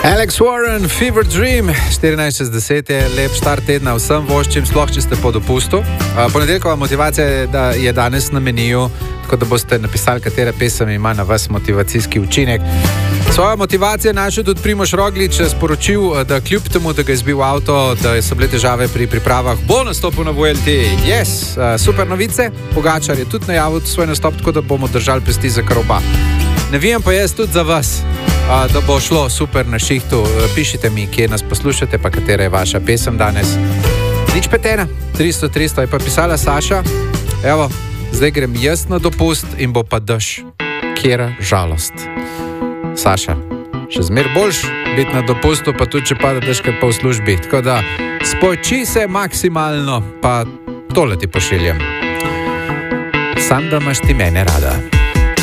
Alex Warren, Fever Dream, 14:10 je lep štart tedna vsem voščim, sploh če ste po dopustu. Ponedeljkova motivacija je danes na meniju, tako da boste napisali, katera pesem ima na vas motivacijski učinek. Svojo motivacijo našel tudi Primož Roglič, sporočil, da kljub temu, da ga je zbil avto, da so bile težave pri pripravah, bo nastopil na VLT. Yes, super novice. Pogačar je tudi najavil svoj nastop, tako da bomo držali pesti za kar oba. Navijam pa jaz tudi za vas, da bo šlo super na šihtu. Pišite mi, kje nas poslušate, pa katera je vaša pesem danes. Nič petena, 300 je pa pisala Saša. Evo, zdaj grem jaz na dopust in bo pa dež. Kjera žalost. Saša, še zmer boljš biti na dopustu, pa tudi če pada dež, kaj pa v službi. Tako da spoči se maksimalno, pa tole ti pošiljam. Sam da imaš ti mene rada.